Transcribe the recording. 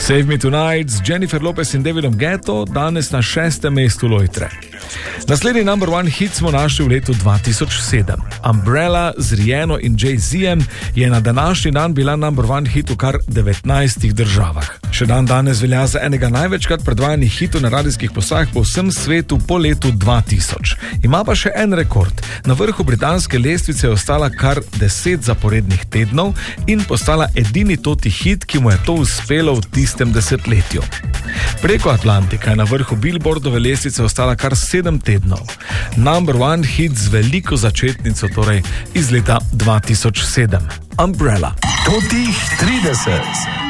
Save Me Tonight z Jennifer Lopez in Davidom Guetto, danes na 6. mestu lojtre. Naslednji number one hit smo našli v letu 2007. Umbrella z Rihanno in Jay-Zem je na današnji dan bila number one hit v kar 19 državah. Še dan danes velja za enega največkrat predvajanih hitov na radijskih postajah po vsem svetu po letu 2000. Ima pa še en rekord. Na vrhu britanske lestvice je ostala kar 10 zaporednih tednov in postala edini toti hit, ki mu je to uspelo v tistem desetletju. Preko Atlantika je na vrhu Billboardove lestvice ostala kar 7 tednov. Number one hit z veliko začetnico, torej iz leta 2007. Umbrella. Totih 30.